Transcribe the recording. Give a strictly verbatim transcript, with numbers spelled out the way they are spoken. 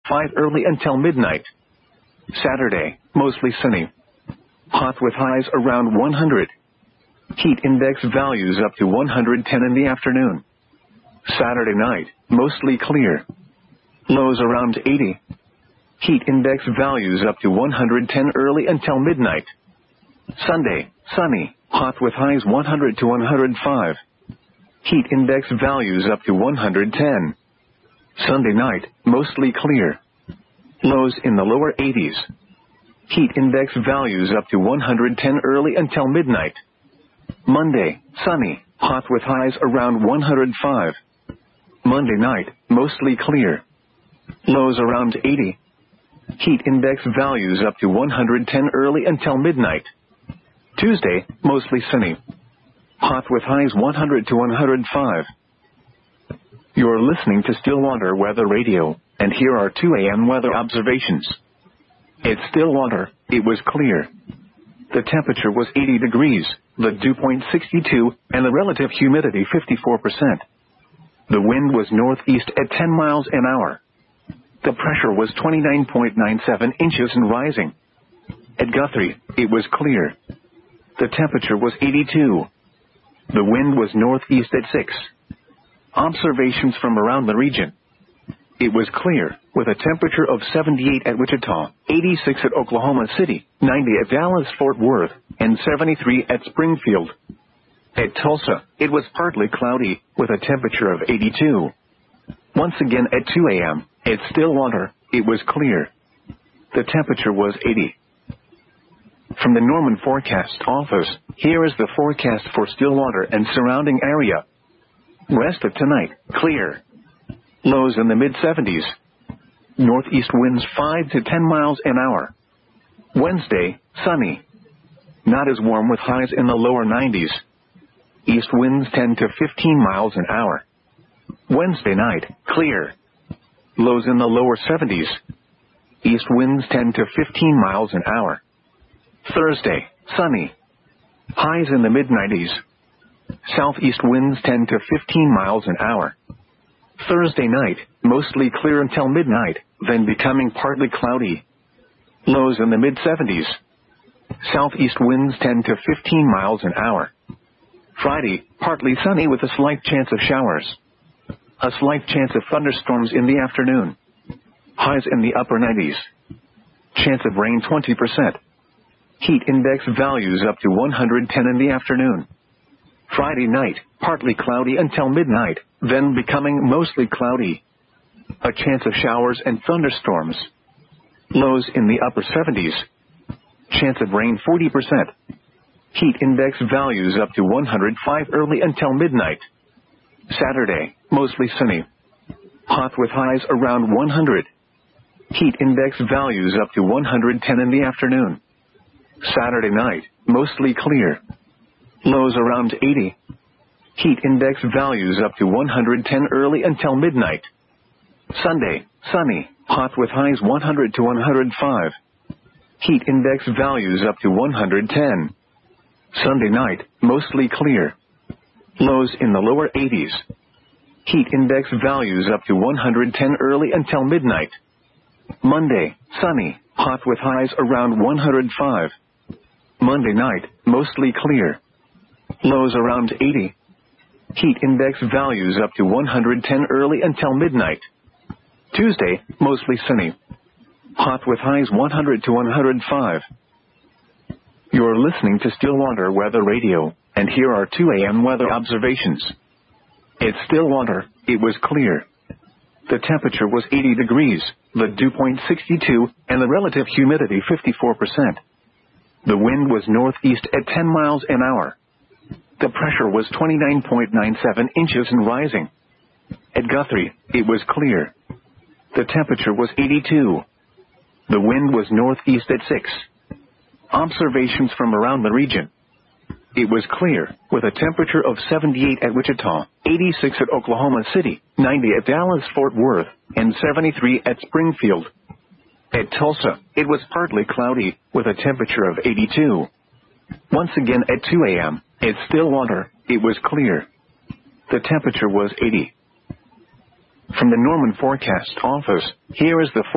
five early until midnight. Saturday, mostly sunny. Hot with highs around one hundred. Heat index values up to one hundred ten in the afternoon. Saturday night, mostly clear. Lows around eighty. Heat index values up to one hundred ten early until midnight. Sunday, sunny, hot with highs one hundred to one hundred five. Heat index values up to one hundred ten. Sunday night, mostly clear. Lows in the lower eighties. Heat index values up to one hundred ten early until midnight. Monday, sunny, hot with highs around one hundred five. Monday night, mostly clear. Lows around eighty. Heat index values up to one hundred ten early until midnight. Tuesday, mostly sunny. Hot with highs one hundred to one hundred five. You're listening to Stillwater Weather Radio, and here are two A M weather observations. At Stillwater, it was clear. The temperature was eighty degrees, the dew point sixty-two, and the relative humidity fifty-four percent. The wind was northeast at ten miles an hour. The pressure was twenty-nine point nine seven inches and rising. At Guthrie, it was clear. The temperature was eighty-two. The wind was northeast at six. Observations from around the region. It was clear, with a temperature of seventy-eight at Wichita, eighty-six at Oklahoma City, ninety at Dallas-Fort Worth, and seventy-three at Springfield. At Tulsa, it was partly cloudy, with a temperature of eighty-two. Once again at two A M, at Stillwater, it was clear. The temperature was eighty. From the Norman Forecast Office, here is the forecast for Stillwater and surrounding area. Rest of tonight, clear. Lows in the mid seventies. Northeast winds five to ten miles an hour. Wednesday, sunny. Not as warm with highs in the lower nineties. East winds ten to fifteen miles an hour. Wednesday night, clear. Lows in the lower seventies. East winds ten to fifteen miles an hour. Thursday, sunny. Highs in the mid nineties. Southeast winds ten to fifteen miles an hour. Thursday night, mostly clear until midnight, then becoming partly cloudy. Lows in the mid seventies. Southeast winds ten to fifteen miles an hour. Friday, partly sunny with a slight chance of showers. A slight chance of thunderstorms in the afternoon. Highs in the upper nineties. Chance of rain twenty percent. Heat index values up to one hundred ten in the afternoon. Friday night, partly cloudy until midnight, then becoming mostly cloudy. A chance of showers and thunderstorms. Lows in the upper seventies. Chance of rain forty percent. Heat index values up to one hundred five early until midnight. Saturday, mostly sunny. Hot with highs around one hundred. Heat index values up to one hundred ten in the afternoon. Saturday night, mostly clear. Lows around eighty. Heat index values up to one hundred ten early until midnight. Sunday, sunny, hot with highs one hundred to one hundred five. Heat index values up to one hundred ten. Sunday night, mostly clear. Lows in the lower eighties. Heat index values up to one hundred ten early until midnight. Monday, sunny, hot with highs around one hundred five. Monday night, mostly clear. Lows around eighty. Heat index values up to one hundred ten early until midnight. Tuesday, mostly sunny. Hot with highs one hundred to one hundred five. You're listening to Stillwater Weather Radio, and here are two A M weather observations. At Stillwater, it was clear. The temperature was eighty degrees, the dew point sixty-two, and the relative humidity fifty-four percent. The wind was northeast at ten miles an hour. The pressure was twenty-nine point nine seven inches and rising. At Guthrie, it was clear. The temperature was eighty-two. The wind was northeast at six. Observations from around the region. It was clear, with a temperature of seventy-eight at Wichita, eighty-six at Oklahoma City, ninety at Dallas-Fort Worth, and seventy-three at Springfield. At Tulsa, it was partly cloudy, with a temperature of eighty-two. Once again at two A M, at Stillwater, it was clear. The temperature was eighty. From the Norman Forecast Office, here is the